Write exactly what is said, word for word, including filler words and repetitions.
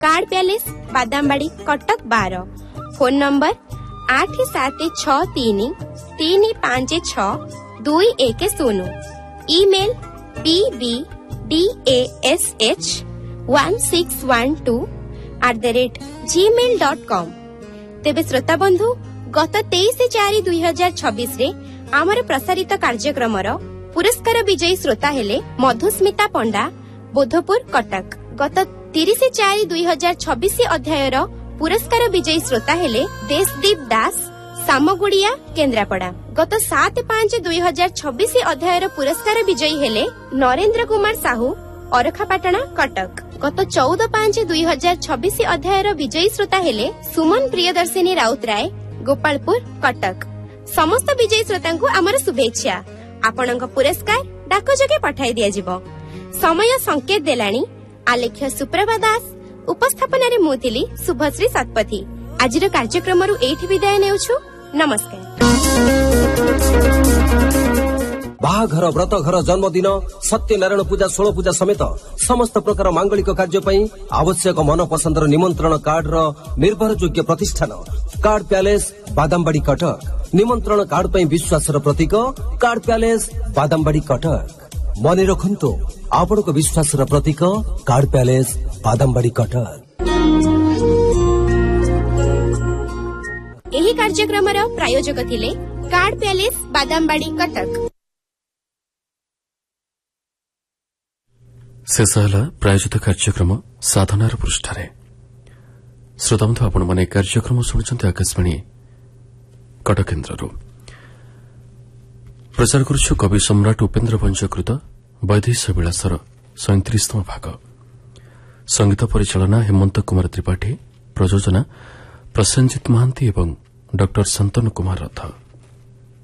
Card palace Badambadi Cuttack बारह। Phone number आठ सात छह तीन तीन पांच छह दुई एक शून्य। Email B B D A S H one six one two at the rate Gmail dot com. तेबे श्रोता बंधु गत तेईस चार दुई हजार छब्बीस रे आमर प्रसारित कार्यक्रम पुरस्कार विजयी श्रोता हेले मधुस्मिता पंडा बोधपुर कटक। गत तीस चार दुई हजार छब्बीस अध्यायर पुरस्कार विजयी श्रोता हेले देशदीप दास सामगुड़िया केन्द्रापड़ा। गत सात पांच दुई हजार छब्बीस अध्यायर पुरस्कार विजयी हेले नरेंद्र कुमार साहू अरखापाटना कटक। गत चौदह पांच दुई हजार छब्बीस अध्यायर विजयी श्रोता हेले सुमन प्रियदर्शिनी राउतराय गोपालपुर कटक। समस्त विजयी श्रोता को आमर शुभेच्छा। आपणक पुरस्कार डाक जोगे पठाई दिया जिवो। समय संकेत देलानी आलेख्य सुप्रभा दास उपस्थापन रे मुथिली शुभश्री सतपथी। आजिर कार्यक्रम रु एठी विदाय नेउछु। नमस्कार। बाहाघर व्रतघर जन्मदिन सत्यनारायण पूजा षोल पूजा समेत समस्त प्रकार मांगलिक कार्य आवश्यक मन पसंदर निमंत्रण कार्ड रो निर्भरयोग्य प्रतिष्ठान कार्ड पैलेस बादामबाड़ी कटक। निमंत्रण कार्ड पर विश्वास प्रतीक कार्ड पैलेस बादामबाड़ी कटक। मन रखु आपण को विश्वास प्रतीक कार्ड पैलेस बादामबाड़ी कटक। एही कार्यक्रम प्रायोजक थिले कार्ड पैलेस बादामबाड़ी कटक। शेष है प्रायोजित कार्यक्रम साधनार पृष्ठारे। श्रोता बंधु आपण माने कार्यक्रम शुणुचंती आकाशवाणी कटक केन्द्र प्रचार करुछु कवि सम्राट उपेन्द्र पंचकृत वैदेश विलासर सैंतीसतम भाग। संगीत परिचालना हेमंत कुमार त्रिपाठी, प्रयोजना प्रसेनजित महांती एवं डॉक्टर संतन कुमार रथ।